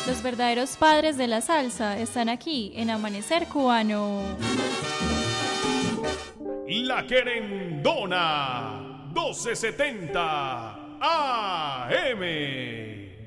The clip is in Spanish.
Los verdaderos padres de la salsa están aquí en Amanecer Cubano. La Querendona 1270 AM.